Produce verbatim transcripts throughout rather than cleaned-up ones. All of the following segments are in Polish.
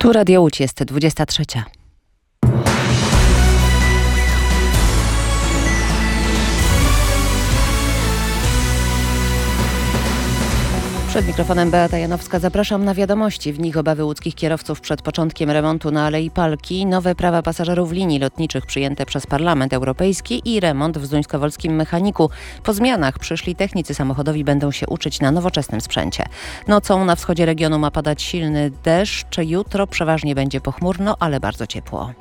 Tu Radio Łódź, jest dwudziesta trzecia. Przed mikrofonem Beata Janowska. Zapraszam na wiadomości. W nich obawy łódzkich kierowców przed początkiem remontu na Alei Palki, nowe prawa pasażerów linii lotniczych przyjęte przez Parlament Europejski i remont w Zduńskowolskim Mechaniku. Po zmianach przyszli technicy samochodowi będą się uczyć na nowoczesnym sprzęcie. Nocą na wschodzie regionu ma padać silny deszcz. Jutro przeważnie będzie pochmurno, ale bardzo ciepło.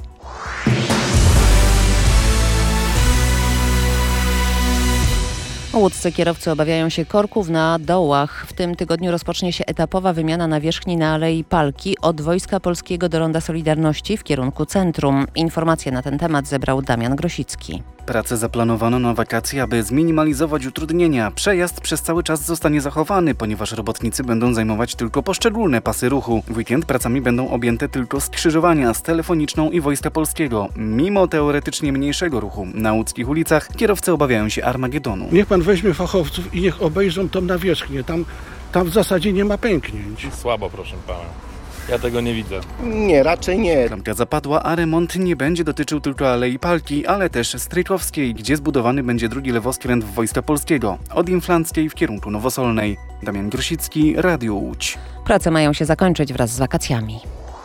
Łódzcy kierowcy obawiają się korków na dołach. W tym tygodniu rozpocznie się etapowa wymiana nawierzchni na Alei Palki od Wojska Polskiego do Ronda Solidarności w kierunku centrum. Informacje na ten temat zebrał Damian Grosicki. Prace zaplanowano na wakacje, aby zminimalizować utrudnienia. Przejazd przez cały czas zostanie zachowany, ponieważ robotnicy będą zajmować tylko poszczególne pasy ruchu. W weekend pracami będą objęte tylko skrzyżowania z Telefoniczną i Wojska Polskiego. Mimo teoretycznie mniejszego ruchu na łódzkich ulicach, kierowcy obawiają się Armagedonu. Niech pan weźmie fachowców i niech obejrzą tą nawierzchnię. Tam, tam w zasadzie nie ma pęknięć. Słabo, proszę pana. Ja tego nie widzę. Nie, raczej nie. Klamka zapadła, a remont nie będzie dotyczył tylko Alei Palki, ale też Strykowskiej, gdzie zbudowany będzie drugi lewoskręt w Wojska Polskiego, od Inflanckiej w kierunku Nowosolnej. Damian Grosicki, Radio Łódź. Prace mają się zakończyć wraz z wakacjami.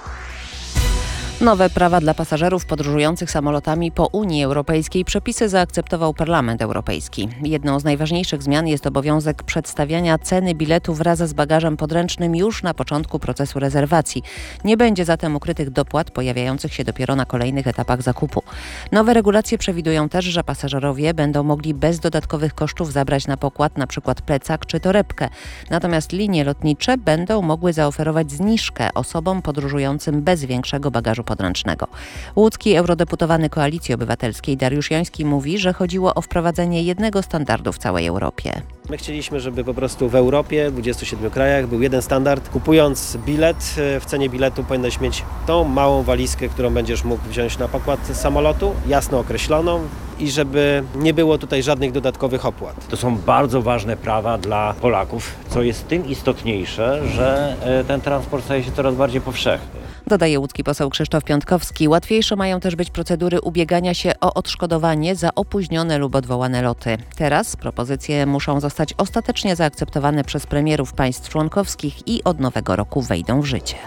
Nowe prawa dla pasażerów podróżujących samolotami po Unii Europejskiej przepisy zaakceptował Parlament Europejski. Jedną z najważniejszych zmian jest obowiązek przedstawiania ceny biletu wraz z bagażem podręcznym już na początku procesu rezerwacji. Nie będzie zatem ukrytych dopłat pojawiających się dopiero na kolejnych etapach zakupu. Nowe regulacje przewidują też, że pasażerowie będą mogli bez dodatkowych kosztów zabrać na pokład np. plecak czy torebkę. Natomiast linie lotnicze będą mogły zaoferować zniżkę osobom podróżującym bez większego bagażu podręcznego. Łódzki eurodeputowany Koalicji Obywatelskiej Dariusz Joński mówi, że chodziło o wprowadzenie jednego standardu w całej Europie. My chcieliśmy, żeby po prostu w Europie, w dwudziestu siedmiu krajach był jeden standard. Kupując bilet, w cenie biletu powinieneś mieć tą małą walizkę, którą będziesz mógł wziąć na pokład samolotu, jasno określoną i żeby nie było tutaj żadnych dodatkowych opłat. To są bardzo ważne prawa dla Polaków, co jest tym istotniejsze, że ten transport staje się coraz bardziej powszechny. Dodaje łódzki poseł Krzysztof Piątkowski. Łatwiejsze mają też być procedury ubiegania się o odszkodowanie za opóźnione lub odwołane loty. Teraz propozycje muszą zostać ostatecznie zaakceptowane przez premierów państw członkowskich i od nowego roku wejdą w życie.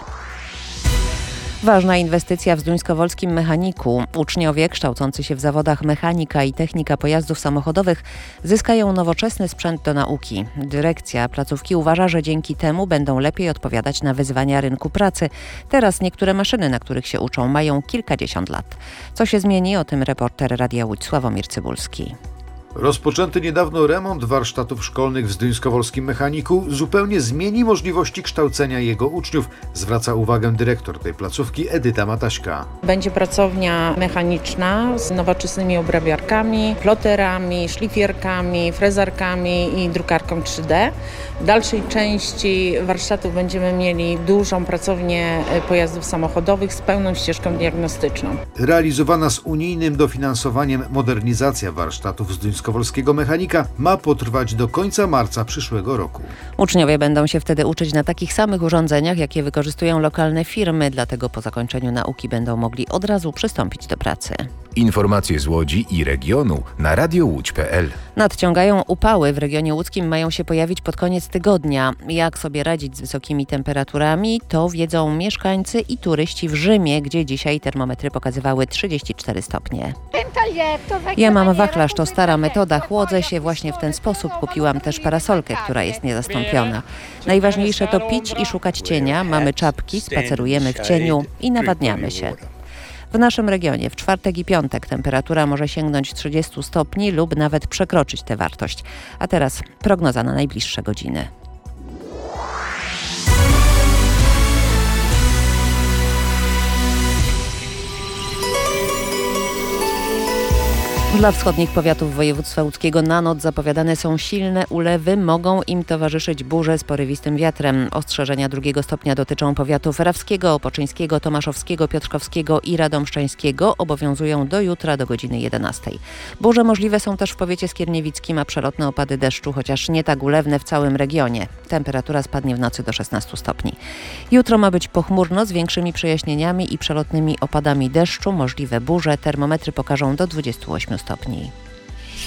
Ważna inwestycja w Zduńskowolskim Mechaniku. Uczniowie kształcący się w zawodach mechanika i technika pojazdów samochodowych zyskają nowoczesny sprzęt do nauki. Dyrekcja placówki uważa, że dzięki temu będą lepiej odpowiadać na wyzwania rynku pracy. Teraz niektóre maszyny, na których się uczą, mają kilkadziesiąt lat. Co się zmieni? O tym reporter Radia Łódź Sławomir Cybulski. Rozpoczęty niedawno remont warsztatów szkolnych w Zduńskowolskim Mechaniku zupełnie zmieni możliwości kształcenia jego uczniów, zwraca uwagę dyrektor tej placówki Edyta Mataśka. Będzie pracownia mechaniczna z nowoczesnymi obrabiarkami, ploterami, szlifierkami, frezarkami i drukarką trzy D. W dalszej części warsztatów będziemy mieli dużą pracownię pojazdów samochodowych z pełną ścieżką diagnostyczną. Realizowana z unijnym dofinansowaniem modernizacja warsztatów Zduńskowolskiego Mechanika ma potrwać do końca marca przyszłego roku. Uczniowie będą się wtedy uczyć na takich samych urządzeniach, jakie wykorzystują lokalne firmy, dlatego po zakończeniu nauki będą mogli od razu przystąpić do pracy. Informacje z Łodzi i regionu na radio łódź kropka p l. Nadciągają upały. W regionie łódzkim mają się pojawić pod koniec tygodnia. Jak sobie radzić z wysokimi temperaturami, to wiedzą mieszkańcy i turyści w Rzymie, gdzie dzisiaj termometry pokazywały trzydzieści cztery stopnie. Ja mam wachlarz, to stara metoda. Chłodzę się właśnie w ten sposób. Kupiłam też parasolkę, która jest niezastąpiona. Najważniejsze to pić i szukać cienia. Mamy czapki, spacerujemy w cieniu i nawadniamy się. W naszym regionie w czwartek i piątek temperatura może sięgnąć trzydzieści stopni lub nawet przekroczyć tę wartość. A teraz prognoza na najbliższe godziny. Dla wschodnich powiatów województwa łódzkiego na noc zapowiadane są silne ulewy. Mogą im towarzyszyć burze z porywistym wiatrem. Ostrzeżenia drugiego stopnia dotyczą powiatów rawskiego, opoczyńskiego, tomaszowskiego, piotrkowskiego i radomszczańskiego. Obowiązują do jutra do godziny jedenastej. Burze możliwe są też w powiecie skierniewickim, a przelotne opady deszczu, chociaż nie tak ulewne w całym regionie. Temperatura spadnie w nocy do szesnastu stopni. Jutro ma być pochmurno z większymi przejaśnieniami i przelotnymi opadami deszczu. Możliwe burze. Termometry pokażą do dwudziestu ośmiu stopni.